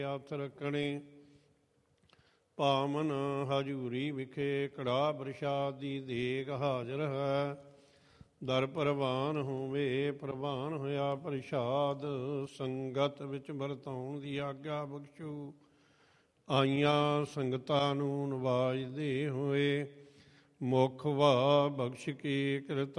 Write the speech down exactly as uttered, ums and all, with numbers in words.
ਹੱਥ ਰੱਖਣੇ। ਪਾਵਨ ਹਜੂਰੀ ਵਿਖੇ ਕੜਾ ਪ੍ਰਸ਼ਾਦ ਦੀ ਦੇਗ ਹਾਜ਼ਰ ਹੈ। ਦਰ ਪ੍ਰਵਾਨ ਹੋਵੇ ਪ੍ਰਵਾਨ ਹੋਇਆ ਪ੍ਰਸ਼ਾਦ। ਸੰਗਤ ਵਿੱਚ ਵਰਤਾਉਣ ਦੀ ਆਗਿਆ ਬਖਸ਼ੋ। ਆਈਆਂ ਸੰਗਤਾਂ ਨੂੰ ਨਵਾਜਦੇ ਹੋਏ ਮੁਖ ਵਾ ਬਖਸ਼ ਕੇ ਕਿਰਤ